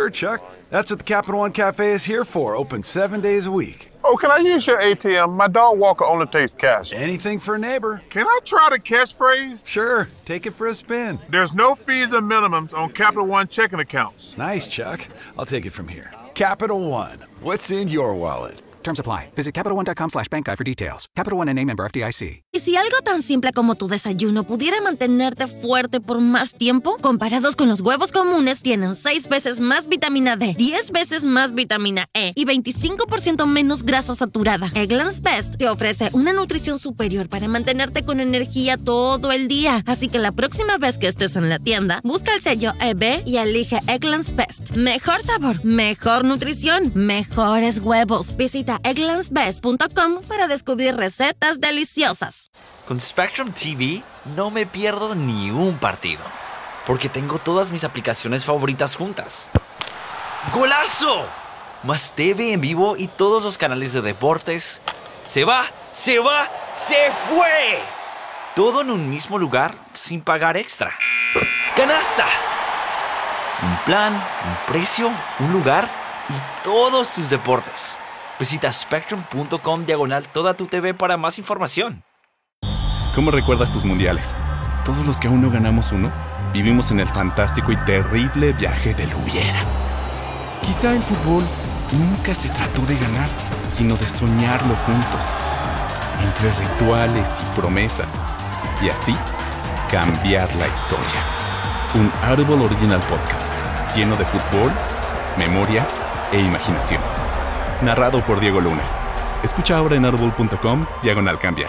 Sure, Chuck. That's what the Capital One Cafe is here for. Open 7 days a week. Oh, can I use your ATM? My dog Walker only takes cash. Anything for a neighbor. Can I try the catchphrase? Sure, take it for a spin. There's no fees and minimums on Capital One checking accounts. Nice, Chuck. I'll take it from here. Capital One. What's in your wallet? Terms apply. Visit CapitalOne.com/bankguide for details. Capital One N.A. member FDIC. ¿Y si algo tan simple como tu desayuno pudiera mantenerte fuerte por más tiempo? Comparados con los huevos comunes, tienen 6 veces más vitamina D, 10 veces más vitamina E y 25% menos grasa saturada. Eggland's Best te ofrece una nutrición superior para mantenerte con energía todo el día. Así que la próxima vez que estés en la tienda, busca el sello EB y elige Eggland's Best. Mejor sabor, mejor nutrición, mejores huevos. Visita egglandsbest.com para descubrir recetas deliciosas. Con Spectrum TV no me pierdo ni un partido, porque tengo todas mis aplicaciones favoritas juntas. ¡Golazo! Más TV en vivo y todos los canales de deportes. ¡Se va! ¡Se va! ¡Se fue! Todo en un mismo lugar sin pagar extra. ¡Canasta! Un plan, un precio, un lugar y todos tus deportes. Visita spectrum.com/toda tu TV para más información. ¿Cómo recuerdas tus mundiales? Todos los que aún no ganamos uno, vivimos en el fantástico y terrible viaje del hubiera. Quizá el fútbol nunca se trató de ganar, sino de soñarlo juntos, entre rituales y promesas, y así cambiar la historia. Un Audible Original Podcast, lleno de fútbol, memoria e imaginación. Narrado por Diego Luna. Escucha ahora en audible.com/cambiar.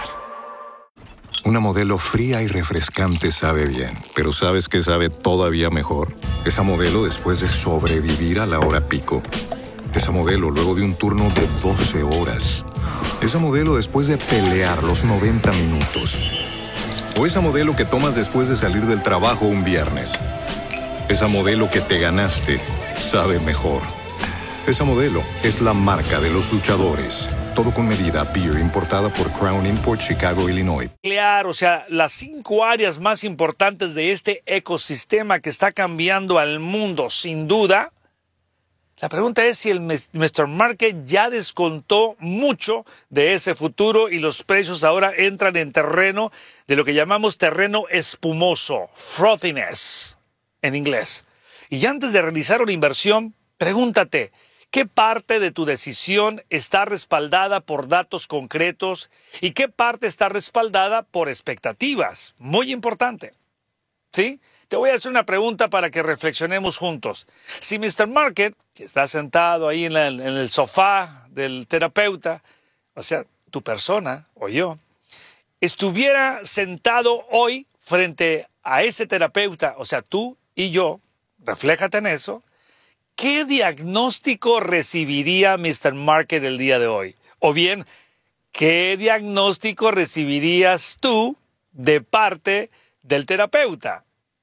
Una modelo fría y refrescante sabe bien, pero ¿sabes qué sabe todavía mejor? Esa modelo después de sobrevivir a la hora pico. Esa modelo luego de un turno de 12 horas. Esa modelo después de pelear los 90 minutos. O esa modelo que tomas después de salir del trabajo un viernes. Esa modelo que te ganaste sabe mejor. Esa modelo es la marca de los luchadores. Todo con medida. Beer importada por Crown Import, Chicago, Illinois. O sea, las 5 áreas más importantes de este ecosistema que está cambiando al mundo, sin duda. La pregunta es si el Mr. Market ya descontó mucho de ese futuro y los precios ahora entran en terreno de lo que llamamos terreno espumoso, frothiness en inglés. Y antes de realizar una inversión, pregúntate, ¿qué parte de tu decisión está respaldada por datos concretos y qué parte está respaldada por expectativas? Muy importante. ¿Sí? Te voy a hacer una pregunta para que reflexionemos juntos. Si Mr. Market, que está sentado ahí en el sofá del terapeuta, o sea, tu persona o yo, estuviera sentado hoy frente a ese terapeuta, o sea, tú y yo, refléjate en eso, ¿qué diagnóstico recibiría Mr. Market el día de hoy? O bien, ¿qué diagnóstico recibirías tú de parte del terapeuta?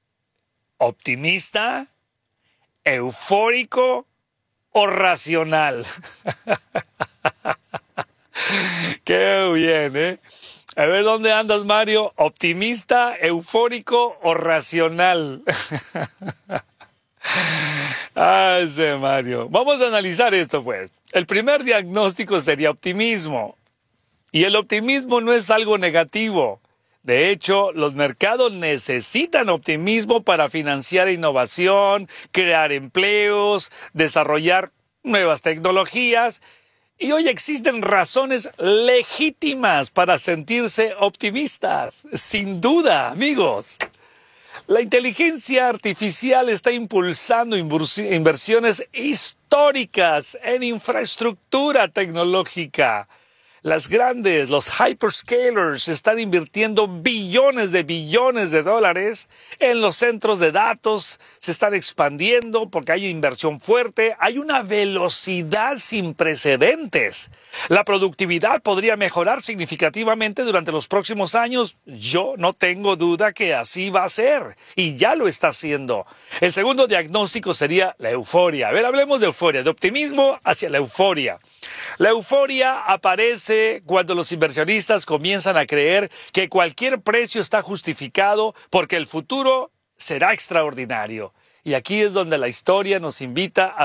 ¿Optimista? ¿Eufórico? ¿O racional? ¡Qué bien, eh! A ver, ¿dónde andas, Mario? ¿Optimista, eufórico o racional? Ese Mario. Vamos a analizar esto, pues. El primer diagnóstico sería optimismo. Y el optimismo no es algo negativo. De hecho, los mercados necesitan optimismo para financiar innovación, crear empleos, desarrollar nuevas tecnologías. Y hoy existen razones legítimas para sentirse optimistas. Sin duda, amigos. La inteligencia artificial está impulsando inversiones históricas en infraestructura tecnológica. Los hyperscalers están invirtiendo billones de dólares en los centros de datos, se están expandiendo porque hay inversión fuerte, hay una velocidad sin precedentes. La productividad podría mejorar significativamente durante los próximos años. Yo no tengo duda que así va a ser y ya lo está haciendo. El segundo diagnóstico sería la euforia. A ver, hablemos de euforia, de optimismo hacia la euforia. La euforia aparece cuando los inversionistas comienzan a creer que cualquier precio está justificado porque el futuro será extraordinario. Y aquí es donde la historia nos invita a